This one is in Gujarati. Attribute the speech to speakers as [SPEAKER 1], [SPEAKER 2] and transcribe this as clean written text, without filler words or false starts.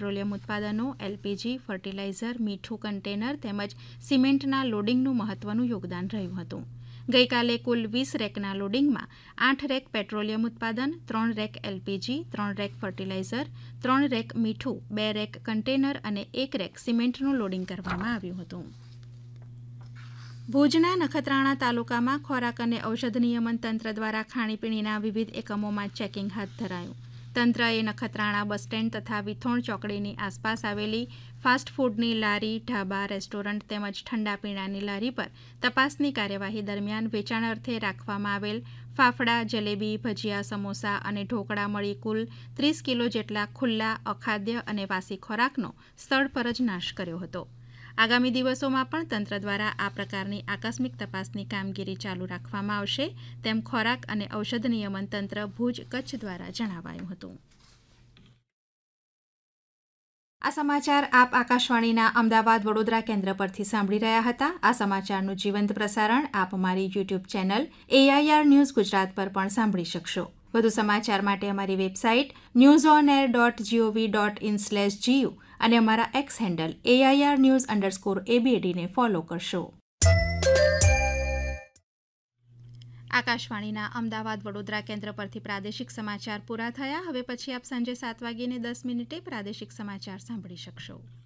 [SPEAKER 1] પેટ્રોલિયમ ઉત્પાદનો, એલપીજી, ફર્ટિલાઇઝર, મીઠું કન્ટેનર તેમજ સિમેન્ટના લોડિંગનું મહત્વનું યોગદાન રહ્યું હતું. ગઈકાલે કુલ 20 રેકના લોડિંગમાં 8 રેક પેટ્રોલિયમ ઉત્પાદન, 3 rack LPG, 3 rack fertiliser, 3 rack મીઠું, 2 રેક કન્ટેનર અને 1 રેક સિમેન્ટનું લોડિંગ કરવામાં આવ્યું હતું. ભુજના નખત્રાણા તાલુકામાં ખોરાક અને ઔષધ નિયમન તંત્ર દ્વારા ખાણીપીણીના વિવિધ એકમોમાં ચેકિંગ હાથ ધરાયું. તંત્રએ નખત્રાણા બસ સ્ટેન્ડ તથા વિથોણ ચોકડીની આસપાસ આવેલી ફાસ્ટ ફૂડની લારી, ઢાબા, રેસ્ટોરન્ટ તેમજ ઠંડા પીણાની લારી પર તપાસની કાર્યવાહી દરમિયાન વેચાણ અર્થે રાખવામાં આવેલ ફાફડા, જલેબી, ભજીયા, સમોસા અને ઢોકળા મળી કુલ 30 કિલો જેટલા ખુલ્લા, અખાદ્ય અને વાસી ખોરાકનો સ્થળ પર જ નાશ કર્યો હતો. આગામી દિવસોમાં પણ તંત્ર દ્વારા આ પ્રકારની આકસ્મિક તપાસની કામગીરી ચાલુ રાખવામાં આવશે તેમ ખોરાક અને ઔષધ નિયમન તંત્ર ભુજ કચ્છ દ્વારા જણાવાયું હતું. આ સમાચાર આપ આકાશવાણીના અમદાવાદ વડોદરા કેન્દ્ર પરથી સાંભળી રહ્યા હતા. આ સમાચારનું જીવંત પ્રસારણ આપ અમારી YouTube channel AIR news Gujarat પર પણ સાંભળી શકશો. વધુ સમાચાર માટે અમારી વેબસાઇટ newsonair.gov.in/gu અને અમારા એક્સ હેન્ડલ AIR_news_ABD ને ફોલો કરશો. આકાશવાણીના અમદાવાદ વડોદરા કેન્દ્ર પરથી પ્રાદેશિક સમાચાર પૂરા થયા. હવે પછી આપ સાંજે 7:10 પ્રાદેશિક સમાચાર સાંભળી શકશો.